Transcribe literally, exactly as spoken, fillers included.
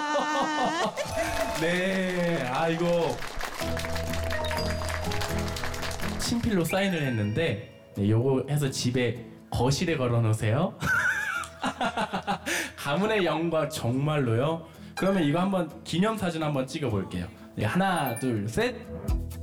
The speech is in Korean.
네, 아 이거 친필로 사인을 했는데 네, 요거 해서 집에 거실에 걸어 놓으세요. 가문의 영광 정말로요. 그러면 이거 한번 기념사진 한번 찍어 볼게요. 네, 하나 둘 셋.